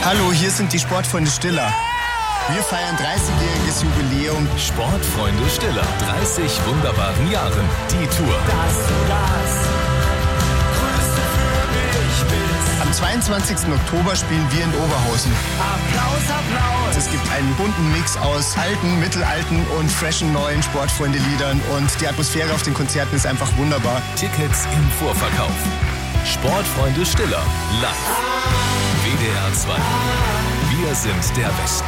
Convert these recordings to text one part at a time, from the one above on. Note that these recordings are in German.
Hallo, hier sind die Sportfreunde Stiller. Wir feiern 30-jähriges Jubiläum. Sportfreunde Stiller, 30 wunderbaren Jahren. Die Tour. Dass du das Größte für mich bist. Am 22. Oktober spielen wir in Oberhausen. Applaus, Applaus. Es gibt einen bunten Mix aus alten, mittelalten und freshen neuen Sportfreunde-Liedern. Und die Atmosphäre auf den Konzerten ist einfach wunderbar. Tickets im Vorverkauf. Sportfreunde Stiller, live. WDR 2. Wir sind der Westen.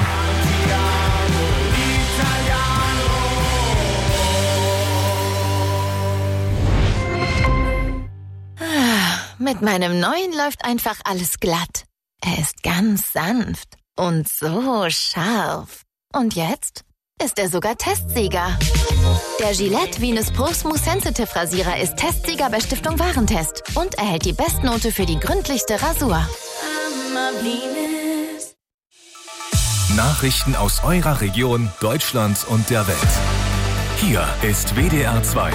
Mit meinem neuen läuft einfach alles glatt. Er ist ganz sanft und so scharf. Und jetzt ist er sogar Testsieger. Der Gillette Venus Pro Smooth Sensitive Rasierer ist Testsieger bei Stiftung Warentest und erhält die Bestnote für die gründlichste Rasur. Nachrichten aus eurer Region, Deutschland und der Welt. Hier ist WDR 2.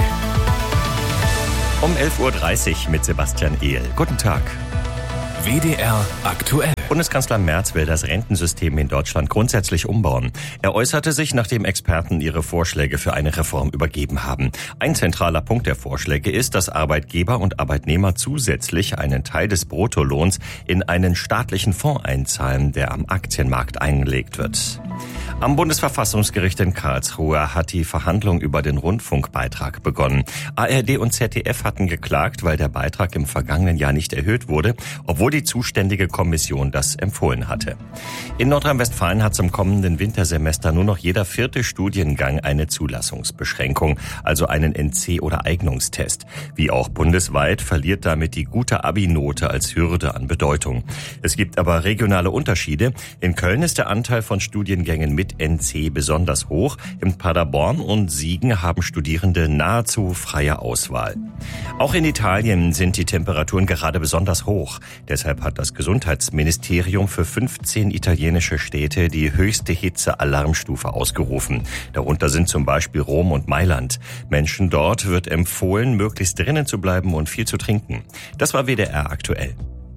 Um 11.30 Uhr mit Sebastian Ehl. Guten Tag. WDR aktuell. Bundeskanzler Merz will das Rentensystem in Deutschland grundsätzlich umbauen. Er äußerte sich, nachdem Experten ihre Vorschläge für eine Reform übergeben haben. Ein zentraler Punkt der Vorschläge ist, dass Arbeitgeber und Arbeitnehmer zusätzlich einen Teil des Bruttolohns in einen staatlichen Fonds einzahlen, der am Aktienmarkt eingelegt wird. Am Bundesverfassungsgericht in Karlsruhe hat die Verhandlung über den Rundfunkbeitrag begonnen. ARD und ZDF hatten geklagt, weil der Beitrag im vergangenen Jahr nicht erhöht wurde, obwohl die zuständige Kommission das empfohlen hatte. In Nordrhein-Westfalen hat zum kommenden Wintersemester nur noch jeder 4. Studiengang eine Zulassungsbeschränkung, also einen NC- oder Eignungstest. Wie auch bundesweit verliert damit die gute Abi-Note als Hürde an Bedeutung. Es gibt aber regionale Unterschiede. In Köln ist der Anteil von Studiengängen mit NC besonders hoch. In Paderborn und Siegen haben Studierende nahezu freie Auswahl. Auch in Italien sind die Temperaturen gerade besonders hoch. Deshalb hat das Gesundheitsministerium für 15 italienische Städte die höchste Hitze-Alarmstufe ausgerufen. Darunter sind zum Beispiel Rom und Mailand. Menschen dort wird empfohlen, möglichst drinnen zu bleiben und viel zu trinken. Das war WDR aktuell.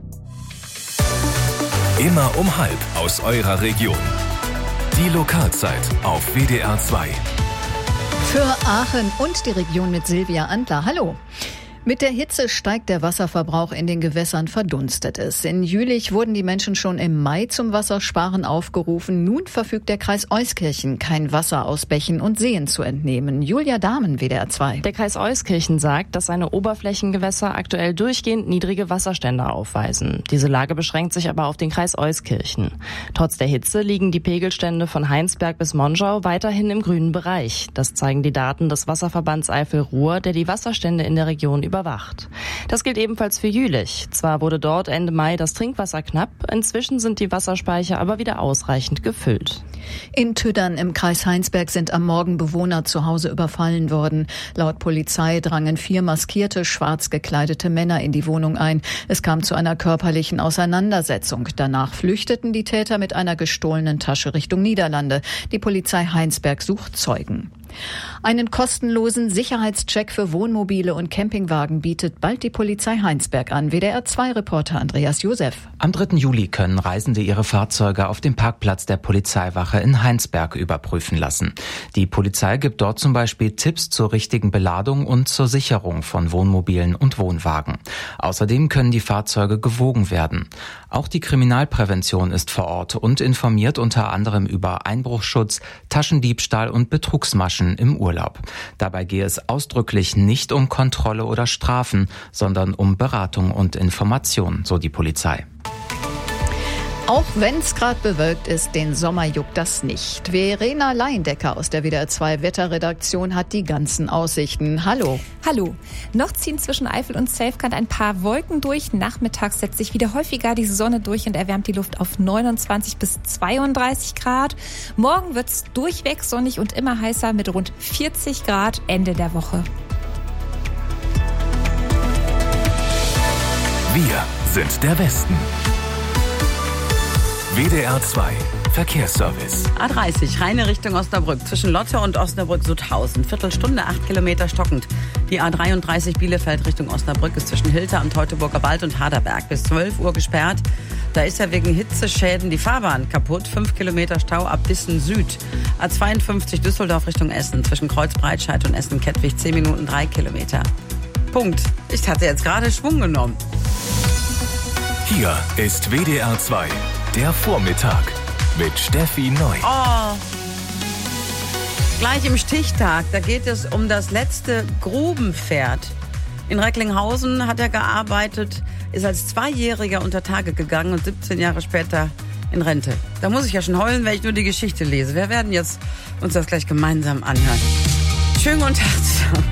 Immer um 12 aus eurer Region. Die Lokalzeit auf WDR 2. Für Aachen und die Region mit Silvia Antler. Hallo. Mit der Hitze steigt der Wasserverbrauch in den Gewässern, verdunstet es. In Jülich wurden die Menschen schon im Mai zum Wassersparen aufgerufen. Nun verfügt der Kreis Euskirchen, kein Wasser aus Bächen und Seen zu entnehmen. Julia Dahmen, WDR 2. Der Kreis Euskirchen sagt, dass seine Oberflächengewässer aktuell durchgehend niedrige Wasserstände aufweisen. Diese Lage beschränkt sich aber auf den Kreis Euskirchen. Trotz der Hitze liegen die Pegelstände von Heinsberg bis Monschau weiterhin im grünen Bereich. Das zeigen die Daten des Wasserverbands Eifel-Ruhr, der die Wasserstände in der Region überwacht. Das gilt ebenfalls für Jülich. Zwar wurde dort Ende Mai das Trinkwasser knapp, inzwischen sind die Wasserspeicher aber wieder ausreichend gefüllt. In Tüddern im Kreis Heinsberg sind am Morgen Bewohner zu Hause überfallen worden. Laut Polizei drangen 4 maskierte, schwarz gekleidete Männer in die Wohnung ein. Es kam zu einer körperlichen Auseinandersetzung. Danach flüchteten die Täter mit einer gestohlenen Tasche Richtung Niederlande. Die Polizei Heinsberg sucht Zeugen. Einen kostenlosen Sicherheitscheck für Wohnmobile und Campingwagen bietet bald die Polizei Heinsberg an. WDR-2-Reporter Andreas Josef. Am 3. Juli können Reisende ihre Fahrzeuge auf dem Parkplatz der Polizeiwache in Heinsberg überprüfen lassen. Die Polizei gibt dort zum Beispiel Tipps zur richtigen Beladung und zur Sicherung von Wohnmobilen und Wohnwagen. Außerdem können die Fahrzeuge gewogen werden. Auch die Kriminalprävention ist vor Ort und informiert unter anderem über Einbruchschutz, Taschendiebstahl und Betrugsmaschen im Urlaub. Dabei gehe es ausdrücklich nicht um Kontrolle oder Strafen, sondern um Beratung und Information, so die Polizei. Auch wenn es gerade bewölkt ist, den Sommer juckt das nicht. Verena Leindecker aus der WDR 2 Wetterredaktion hat die ganzen Aussichten. Hallo. Hallo. Noch ziehen zwischen Eifel und Selfkant ein paar Wolken durch. Nachmittags setzt sich wieder häufiger die Sonne durch und erwärmt die Luft auf 29 bis 32 Grad. Morgen wird es durchweg sonnig und immer heißer mit rund 40 Grad Ende der Woche. Wir sind der Westen. WDR 2 Verkehrsservice. A30, reine Richtung Osnabrück. Zwischen Lotte und Osnabrück-Sutthausen. Viertelstunde, 8 Kilometer stockend. Die A33 Bielefeld Richtung Osnabrück ist zwischen Hilter am Teutoburger Wald und Harderberg bis 12 Uhr gesperrt. Da ist ja wegen Hitzeschäden die Fahrbahn kaputt. 5 Kilometer Stau ab Dissen Süd. A52 Düsseldorf Richtung Essen. Zwischen Kreuzbreitscheid und Essen-Kettwig 10 Minuten 3 Kilometer. Punkt. Ich hatte jetzt gerade Schwung genommen. Hier ist WDR 2, der Vormittag mit Steffi Neu. Oh, gleich im Stichtag, da geht es um das letzte Grubenpferd. In Recklinghausen hat er gearbeitet, ist als 2-Jähriger unter Tage gegangen und 17 Jahre später in Rente. Da muss ich ja schon heulen, wenn ich nur die Geschichte lese. Wir werden jetzt uns das gleich gemeinsam anhören. Schönen guten Tag zusammen.